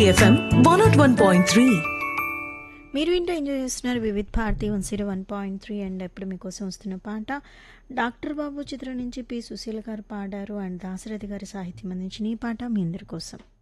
FM 101.3. మీరు ఇంటో enjoy చేస్తున్నారు Vividh Bharati 101.3. And ఎప్పుడు మీకోసం వస్తున్న పాట డాక్టర్ బాబు చిత్రం నుంచి పి సుశీల గారు పాడారు అండ్ దాశరథి గారి సాహిత్యం అందించిన ఈ పాట మీ అందరి కోసం.